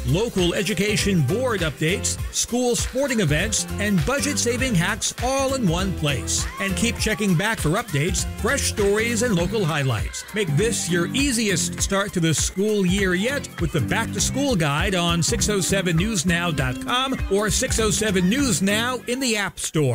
local education board updates, school sporting events, and budget-saving hacks all in one place. And keep checking back for updates, fresh stories, and local highlights. Make this your easiest start to the school year yet with the Back to School Guide on 607newsnow.com or 607 News Now in the App Store.